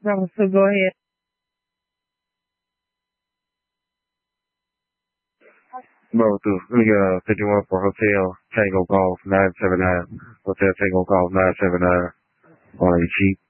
No, so go ahead. Moto, 51 for Hotel Tango Golf 979. Hotel Tango Golf 979 on a Jeep.